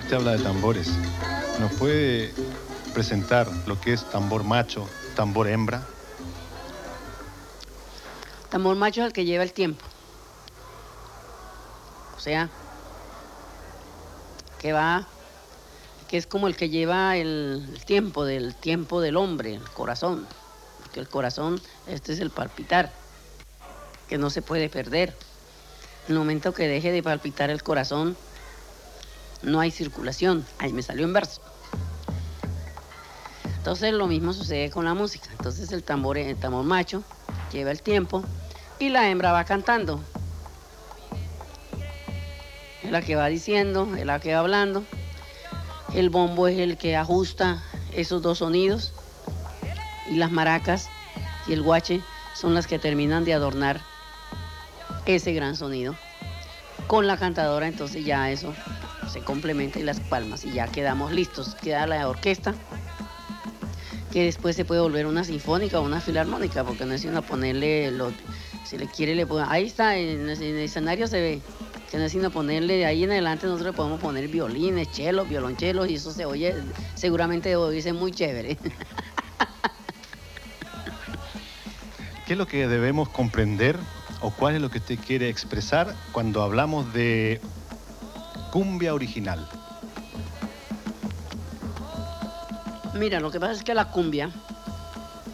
usted habla de tambores, ¿nos puede presentar lo que es tambor macho, tambor hembra? Tambor macho es el que lleva el tiempo. O sea, que es como el que lleva el tiempo del hombre, el corazón. Porque el corazón, este es el palpitar, que no se puede perder. En el momento que deje de palpitar el corazón, no hay circulación. Ahí me salió en verso. Entonces lo mismo sucede con la música. Entonces el tambor macho lleva el tiempo y la hembra va cantando. Es la que va diciendo, es la que va hablando. El bombo es el que ajusta esos dos sonidos y las maracas y el guache son las que terminan de adornar ese gran sonido. Con la cantadora entonces ya eso se complementa y las palmas y ya quedamos listos. Queda la orquesta, que después se puede volver una sinfónica o una filarmónica, porque no es sino ponerle, si le quiere le puede, ahí está, en el escenario se ve, que no es sino ponerle, de ahí en adelante nosotros le podemos poner violines, chelos, violonchelos, y eso se oye, seguramente oírse muy chévere. ¿Qué es lo que debemos comprender o cuál es lo que usted quiere expresar cuando hablamos de cumbia original? Mira, lo que pasa es que la cumbia